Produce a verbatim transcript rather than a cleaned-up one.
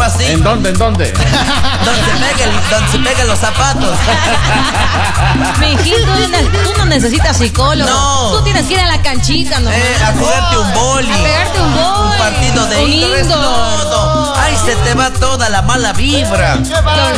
así. ¿En dónde? ¿En dónde? Donde se peguen, donde se peguen los zapatos. Mijito, tú no necesitas psicólogo. No. Tú tienes que ir a la canchita, ¿no? Eh, a jugarte un boli. A pegarte un boli. Un partido de Un indoor es indoor. todo. Ay, se te va toda la mala vibra.